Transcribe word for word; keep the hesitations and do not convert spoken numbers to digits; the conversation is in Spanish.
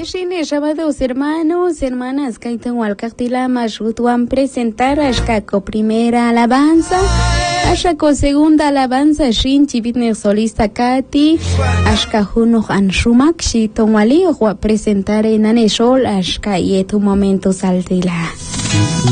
Shine, llamados hermanos, hermanas, Kaitan Walcactila, Mashutuan presentar Ashkako primera alabanza, Ashako segunda alabanza, Shin Chibitner solista Kati, Ashkahuno Anshumak, Shiton Wali, o presentar en Aneshol, Ashka y tu momento saltila.